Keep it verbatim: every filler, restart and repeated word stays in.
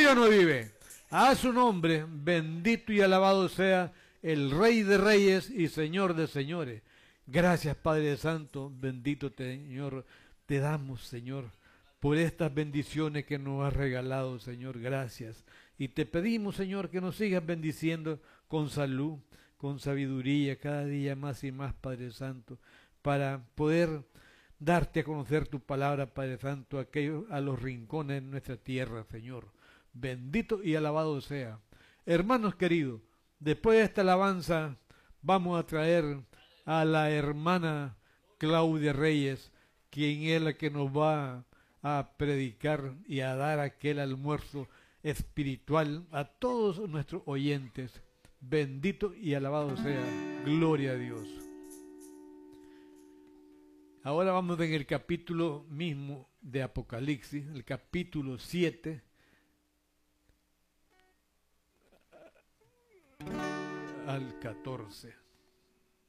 ya no vive. A su nombre, bendito y alabado sea el Rey de Reyes y Señor de Señores. Gracias, Padre Santo, bendito Señor, te damos, Señor, por estas bendiciones que nos has regalado, Señor, gracias. Y te pedimos, Señor, que nos sigas bendiciendo con salud, con sabiduría, cada día más y más, Padre Santo, para poder darte a conocer tu palabra, Padre Santo, a, aquellos, a los rincones de nuestra tierra, Señor. Bendito y alabado sea. Hermanos queridos, después de esta alabanza, vamos a traer a la hermana Claudia Reyes, quien es la que nos va a predicar y a dar aquel almuerzo espiritual a todos nuestros oyentes. Bendito y alabado sea. Gloria a Dios. Ahora vamos en el capítulo mismo de Apocalipsis, el capítulo siete, al catorce.